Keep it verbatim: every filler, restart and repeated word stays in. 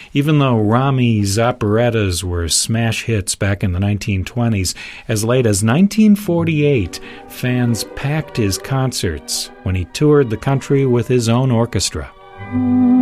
Even though Rami's operettas were smash hits back in the nineteen twenties, as late as nineteen forty-eight, fans packed his concerts when he toured the country with his own orchestra.